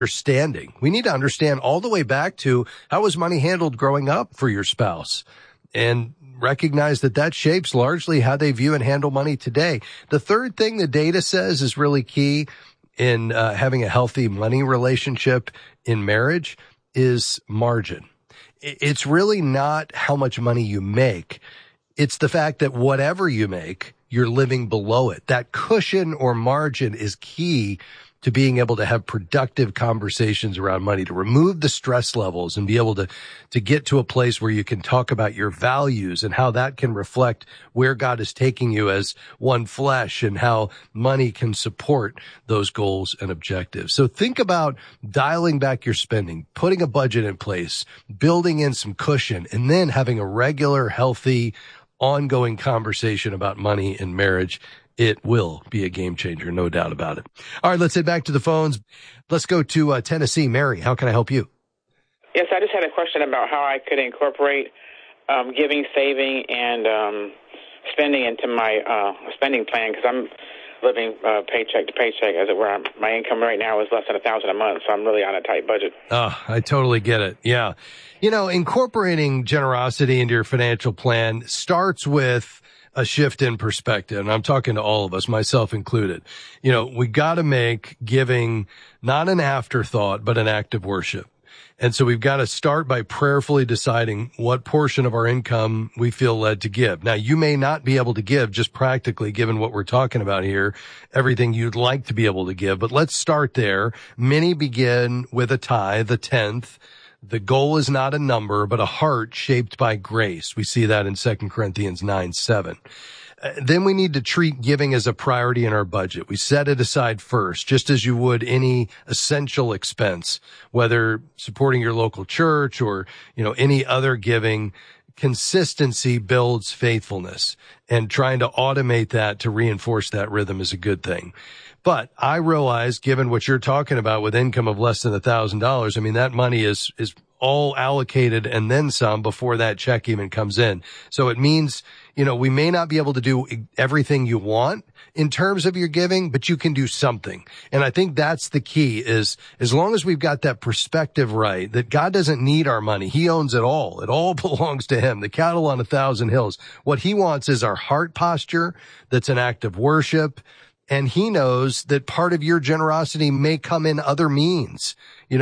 understanding. We need to understand all the way back to how was money handled growing up for your spouse, and recognize that that shapes largely how they view and handle money today. The third thing the data says is really key in having a healthy money relationship in marriage is margin. It's really not how much money you make. It's the fact that whatever you make, you're living below it. That cushion or margin is key to being able to have productive conversations around money, to remove the stress levels and be able to get to a place where you can talk about your values and how that can reflect where God is taking you as one flesh and how money can support those goals and objectives. So think about dialing back your spending, putting a budget in place, building in some cushion, and then having a regular, healthy, ongoing conversation about money in marriage. It will be a game changer, no doubt about it. All right, let's head back to the phones. Let's go to Tennessee. Mary, how can I help you? Yes, I just had a question about how I could incorporate giving, saving, and spending into my spending plan, because I'm living paycheck to paycheck, as it were. My income right now is less than $1,000 a month, so I'm really on a tight budget. Oh, I totally get it. Yeah. You know, incorporating generosity into your financial plan starts with a shift in perspective. And I'm talking to all of us, myself included. You know, we got to make giving not an afterthought, but an act of worship. And so we've got to start by prayerfully deciding what portion of our income we feel led to give. Now, you may not be able to give just practically, given what we're talking about here, everything you'd like to be able to give, but let's start there. Many begin with a tithe, the 10th. The goal is not a number, but a heart shaped by grace. We see that in 2 Corinthians 9:7. Then we need to treat giving as a priority in our budget. We set it aside first, just as you would any essential expense, whether supporting your local church or, any other giving. Consistency builds faithfulness, and trying to automate that to reinforce that rhythm is a good thing. But I realize, given what you're talking about with income of less than $1,000, I mean, that money is all allocated and then some before that check even comes in. So it means, we may not be able to do everything you want in terms of your giving, but you can do something. And I think that's the key, is as long as we've got that perspective right, that God doesn't need our money. He owns it all. It all belongs to him. The cattle on 1,000 hills. What he wants is our heart posture. That's an act of worship. And he knows that part of your generosity may come in other means.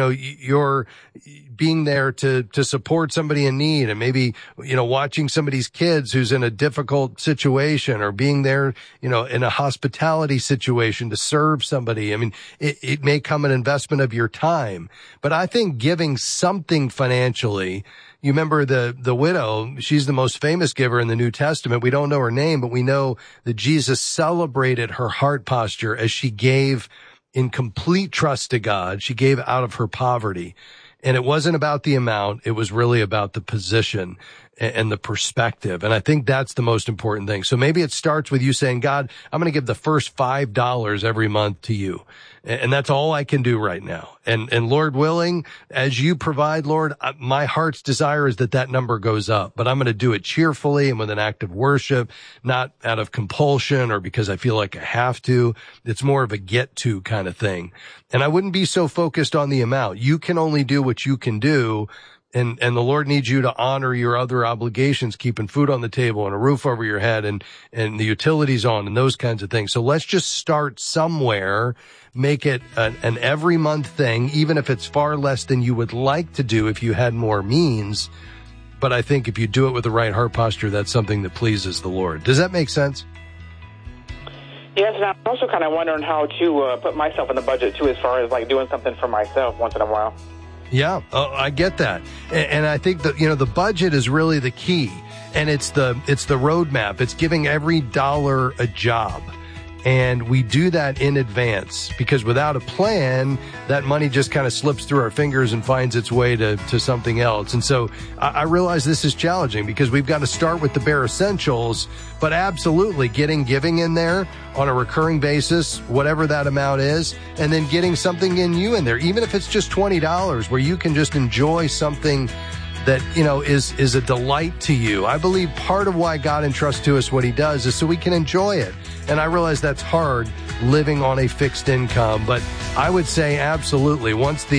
You're being there to support somebody in need, and maybe, watching somebody's kids who's in a difficult situation, or being there, in a hospitality situation to serve somebody. I mean, it may come an investment of your time, but I think giving something financially. You remember the widow, she's the most famous giver in the New Testament. We don't know her name, but we know that Jesus celebrated her heart posture as she gave in complete trust to God. She gave out of her poverty. And it wasn't about the amount. It was really about the position and the perspective. And I think that's the most important thing. So maybe it starts with you saying, God, I'm going to give the first $5 every month to you. And that's all I can do right now. And Lord willing, as you provide, Lord, my heart's desire is that number goes up, but I'm going to do it cheerfully and with an act of worship, not out of compulsion or because I feel like I have to. It's more of a get to kind of thing. And I wouldn't be so focused on the amount. You can only do what you can do. And the Lord needs you to honor your other obligations, keeping food on the table and a roof over your head and the utilities on and those kinds of things. So let's just start somewhere, make it an every month thing, even if it's far less than you would like to do if you had more means. But I think if you do it with the right heart posture, that's something that pleases the Lord. Does that make sense? Yes, and I'm also kind of wondering how to put myself in the budget too, as far as like doing something for myself once in a while. Yeah, I get that. And I think that, the budget is really the key, and it's the roadmap. It's giving every dollar a job. And we do that in advance, because without a plan, that money just kind of slips through our fingers and finds its way to something else. And so I realize this is challenging, because we've got to start with the bare essentials, but absolutely getting giving in there on a recurring basis, whatever that amount is, and then getting something in there, even if it's just $20, where you can just enjoy something that, you know, is a delight to you. I believe part of why God entrusts to us what he does is so we can enjoy it. And I realize that's hard living on a fixed income, but I would say absolutely once the